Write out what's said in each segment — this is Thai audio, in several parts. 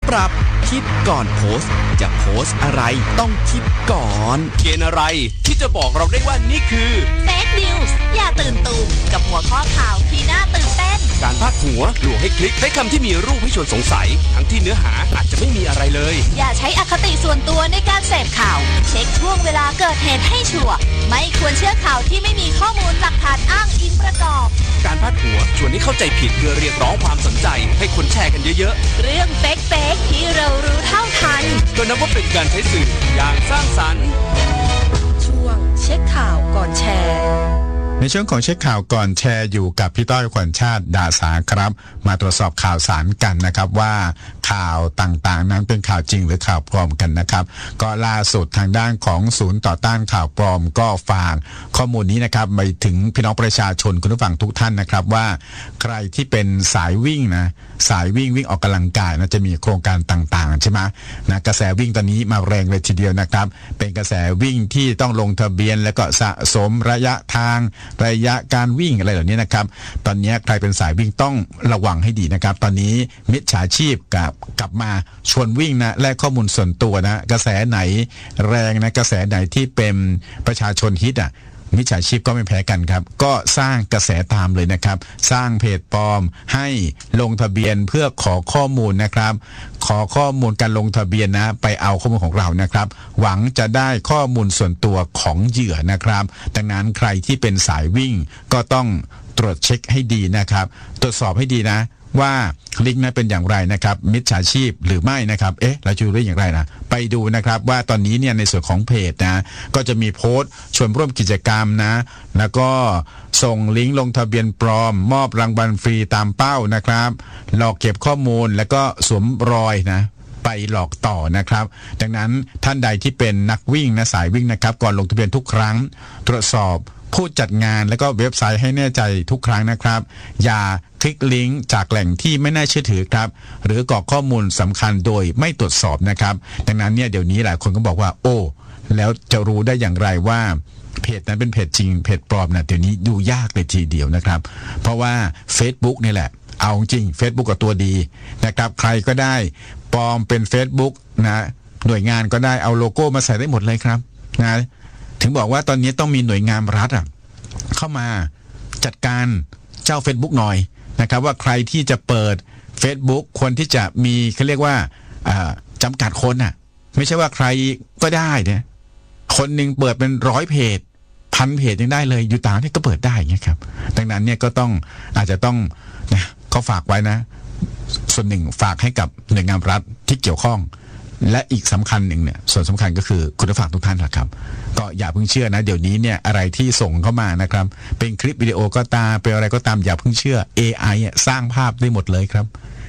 ปรับคิดก่อนโพสต์จะโพสต์อะไรต้องคิดก่อนเกณฑ์อะไรที่จะบอกเราได้ว่านี่คือเฟคนิวส์อย่าตื่นตูมกับหัวข้อข่าวที่น่าตื่นเต้นการพาดหัวลวงให้คลิกใช้คำที่มีรูปให้ชวนสงสัยทั้งที่เนื้อหาอาจจะไม่มีอะไรเลยอย่าใช้อคติส่วนตัวในการเสพข่าวเช็คช่วงเวลาเกิดเหตุให้ชัวร์ไม่ควรเชื่อข่าวที่ไม่มีข้อมูลหลักฐานอ้างอิงประกอบการพาดหัวชวนให้เข้าใจผิดเพื่อเรียกร้องความสนใจให้คนแชร์กันเยอะๆเรื่องเฟกที่เรารู้เท่าทันก็นับว่าเป็นการใช้สื่ออย่างสร้างสรรค์ช่วงเช็คข่าวก่อนแชร์ในช่วงของเช็คข่าวก่อนแชร์อยู่กับพี่ต้อยขวัญชาติดาสาครับมาตรวจสอบข่าวสารกันนะครับว่าข่าวต่างๆนั้นเป็นข่าวจริงหรือข่าวปลอมกันนะครับก็ล่าสุดทางด้านของศูนย์ต่อต้านข่าวปลอมก็ฝากข้อมูลนี้นะครับไปถึงพี่น้องประชาชนคุณผู้ฟังทุกท่านนะครับว่าใครที่เป็นสายวิ่งนะสายวิ่งออกกำลังกายนะจะมีโครงการต่างๆใช่ไหมนะกระแสวิ่งตอนนี้มาแรงเลยทีเดียวนะครับเป็นกระแสวิ่งที่ต้องลงทะเบียนแล้วก็สะสมระยะทางระยะการวิ่งอะไรเหล่านี้นะครับตอนนี้ใครเป็นสายวิ่งต้องระวังให้ดีนะครับตอนนี้มิจฉาชีพกลับมาชวนวิ่งนะและข้อมูลส่วนตัวนะกระแสไหนแรงนะกระแสไหนที่เป็นประชาชนฮิตมิจฉาชีพก็ไม่แพ้กันครับก็สร้างกระแสตามเลยนะครับสร้างเพจปลอมให้ลงทะเบียนเพื่อขอข้อมูลนะครับขอข้อมูลการลงทะเบียนนะไปเอาข้อมูลของเรานะครับหวังจะได้ข้อมูลส่วนตัวของเหยื่อนะครับดังนั้นใครที่เป็นสายวิ่งก็ต้องตรวจเช็คให้ดีนะครับตรวจสอบให้ดีนะว่าลิงก์นั้นเป็นอย่างไรนะครับมิจฉาชีพหรือไม่นะครับเราจะรู้ได้อย่างไรนะไปดูนะครับว่าตอนนี้เนี่ยในส่วนของเพจนะก็จะมีโพสต์ชวนร่วมกิจกรรมนะแล้วก็ส่งลิงก์ลงทะเบียนปลอมมอบรางวัลฟรีตามเป้านะครับหลอกเก็บข้อมูลแล้วก็สวมรอยนะไปหลอกต่อนะครับดังนั้นท่านใดที่เป็นนักวิ่งนะสายวิ่งนะครับก่อนลงทะเบียนทุกครั้งตรวจสอบผู้จัดงานแล้วก็เว็บไซต์ให้แน่ใจทุกครั้งนะครับอย่าคลิกลิงก์จากแหล่งที่ไม่น่าเชื่อถือครับหรือกรอกข้อมูลสำคัญโดยไม่ตรวจสอบนะครับดังนั้นเนี่ยเดี๋ยวนี้หลายคนก็บอกว่าโอ้แล้วจะรู้ได้อย่างไรว่าเพจนั้นเป็นเพจจริงเพจปลอมนะเดี๋ยวนี้ดูยากเลยทีเดียวนะครับเพราะว่า Facebook นี่แหละเอาจริง Facebook กับตัวดีนะครับใครก็ได้ปลอมเป็น Facebook นะหน่วยงานก็ได้เอาโลโก้มาใส่ได้หมดเลยครับนะถึงบอกว่าตอนนี้ต้องมีหน่วยงานรัฐเข้ามาจัดการเจ้า Facebook หน่อยนะครับว่าใครที่จะเปิด Facebook ควรที่จะมีเขาเรียกว่าจำกัดคนไม่ใช่ว่าใครก็ได้เนี่ยคนหนึ่งเปิดเป็น100 เพจ1,000 เพจยังได้เลยอยู่ต่างประเทศก็เปิดได้อย่างเงี้ยครับดังนั้นเนี่ยก็ต้องอาจจะต้องนะเขาฝากไว้นะส่วนหนึ่งฝากให้กับหน่วยงานรัฐที่เกี่ยวข้องและอีกสำคัญหนึ่งเนี่ยส่วนสำคัญก็คือคุณผู้ฟังทุกท่านนะครับก็อย่าเพิ่งเชื่อนะเดี๋ยวนี้เนี่ยอะไรที่ส่งเข้ามานะครับเป็นคลิปวิดีโอก็ตามเป็นอะไรก็ตามอย่าเพิ่งเชื่อ AI สร้างภาพได้หมดเลยครับ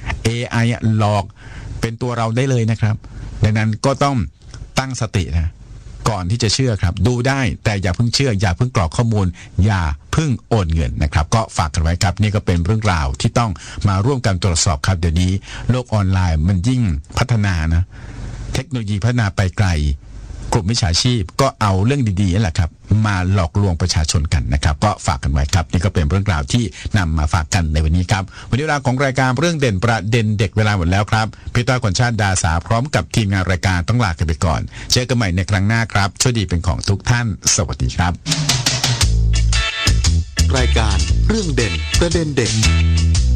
AI หลอกเป็นตัวเราได้เลยนะครับดังนั้นก็ต้องตั้งสตินะก่อนที่จะเชื่อครับดูได้แต่อย่าเพิ่งเชื่ออย่าเพิ่งกรอกข้อมูลอย่าเพิ่งโอนเงินนะครับก็ฝากกันไว้ครับนี่ก็เป็นเรื่องราวที่ต้องมาร่วมกันตรวจสอบครับเดี๋ยวนี้โลกออนไลน์มันยิ่งพัฒนานะเทคโนโลยีพัฒนาไปไกลกลุ่มมิจฉาชีพก็เอาเรื่องดีๆนั่นแหละครับมาหลอกลวงประชาชนกันนะครับก็ฝากกันไว้ครับนี่ก็เป็นเรื่องราวที่นำมาฝากกันในวันนี้ครับวันนี้เวลาของรายการเรื่องเด่นประเด็นเด็กเวลาหมดแล้วครับพี่ต้อยขวัญชาติดาสาพร้อมกับทีมงานรายการต้องลากันไปก่อนเจอกันใหม่ในครั้งหน้าครับโชคดีเป็นของทุกท่านสวัสดีครับรายการเรื่องเด่นประเด็นเด็ก